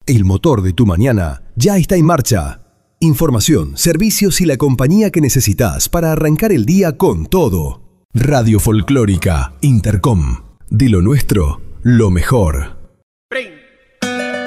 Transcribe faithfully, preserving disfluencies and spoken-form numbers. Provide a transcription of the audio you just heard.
El motor de tu mañana ya está en marcha. Información, servicios y la compañía que necesitas para arrancar el día con todo. Radio Folclórica Intercom. De lo nuestro, lo mejor.